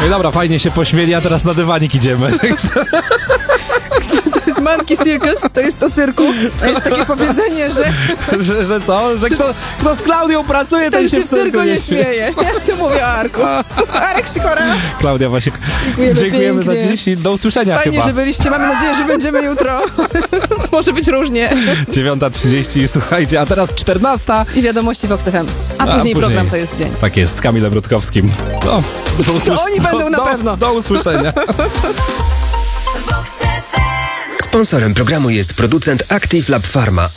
No i dobra, fajnie się pośmieli, a teraz na dywanik idziemy. To jest Monkey Circus, to jest o cyrku. To jest takie powiedzenie, że że co? Że kto z Klaudią pracuje, ten się w cyrku nie śmieje. Ja tu mówię o Arku. Arek Sikora. Klaudia, właśnie dziękujemy za pięknie. dziś i do usłyszenia Fajnie, chyba. że byliście. Mamy nadzieję, że będziemy jutro. Może być różnie. 9:30, słuchajcie, a teraz 14:00. I wiadomości Vox FM. A później program To jest dzień. Tak jest, z Kamilem Rutkowskim. No, To oni będą na pewno. Do usłyszenia. Sponsorem programu jest producent Active Lab Pharma.